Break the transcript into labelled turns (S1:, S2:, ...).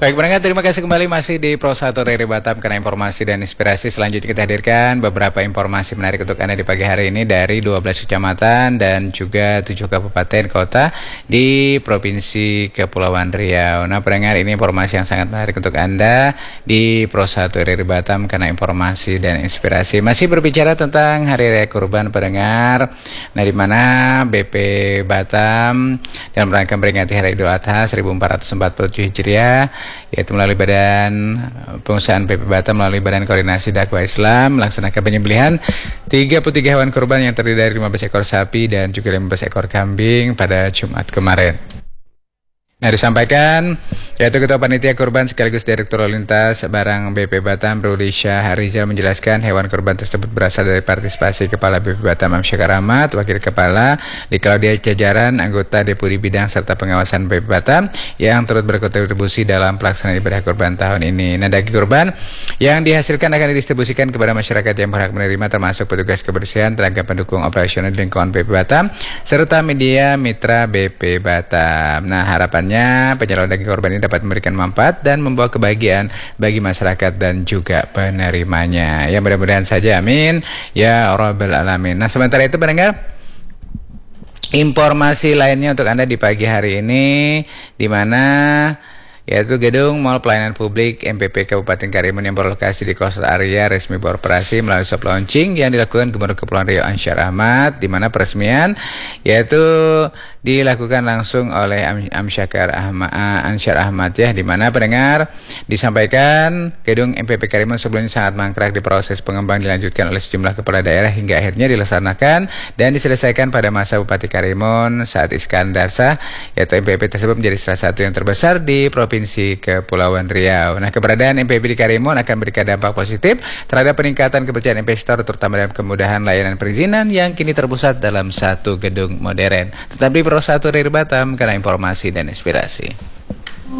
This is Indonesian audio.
S1: Baik pendengar, terima kasih kembali masih di Pro 1 Radio Batam karena informasi dan inspirasi. Selanjutnya kita hadirkan beberapa informasi menarik untuk Anda di pagi hari ini dari 12 kecamatan dan juga 7 kabupaten kota di Provinsi Kepulauan Riau. Nah pendengar, ini informasi yang sangat menarik untuk Anda di Pro 1 Radio Batam karena informasi dan inspirasi. Masih berbicara tentang Hari Raya Kurban pendengar. Nah di mana BP Batam dalam rangka memperingati Hari Idul Adha 1447 Hijriah, yaitu melalui Badan Pengusahaan BP Batam melalui Badan Koordinasi Dakwah Islam melaksanakan penyembelihan 33 hewan kurban yang terdiri dari 15 ekor sapi dan juga 15 ekor kambing pada Jumat kemarin. Nah disampaikan yaitu Ketua Panitia Kurban sekaligus Direktur Lalu Lintas Barang BP Batam Rudi Syah Rizal menjelaskan hewan kurban tersebut berasal dari partisipasi Kepala BP Batam Amsyakar Ahmad, Wakil Kepala di Klaudia jajaran, anggota Deputi Bidang serta pengawasan BP Batam yang turut berkontribusi dalam pelaksanaan ibadah kurban tahun ini. Nah daging kurban yang dihasilkan akan didistribusikan kepada masyarakat yang berhak menerima termasuk petugas kebersihan, tenaga pendukung operasional lingkungan BP Batam serta media mitra BP Batam. Nah harapannya penyaluran daging korban ini dapat memberikan manfaat dan membawa kebahagiaan bagi masyarakat dan juga penerimanya. Ya mudah-mudahan saja, amin ya rabbal alamin. Nah sementara itu pendengar, informasi lainnya untuk Anda di pagi hari ini di mana yaitu Gedung Mall Pelayanan Publik MPP Kabupaten Karimun yang berlokasi di kawasan area resmi beroperasi melalui soft launching yang dilakukan Gubernur Kepulauan Riau Ansyar Ahmad, di mana peresmian yaitu dilakukan langsung oleh Ansyar Ahmad ya, di mana pendengar disampaikan Gedung MPP Karimun sebelumnya sangat mangkrak di proses pengembangan dilanjutkan oleh sejumlah kepala daerah hingga akhirnya dilaksanakan dan diselesaikan pada masa Bupati Karimun saat Iskandar Shah, yaitu MPP tersebut menjadi salah satu yang terbesar di Provinsi Kepulauan Riau. Nah keberadaan MPP di Karimun akan memberikan dampak positif terhadap peningkatan kepercayaan investor terutama dalam kemudahan layanan perizinan yang kini terpusat dalam satu gedung modern. Tetap di Pro 1 Radio Batam karena informasi dan inspirasi.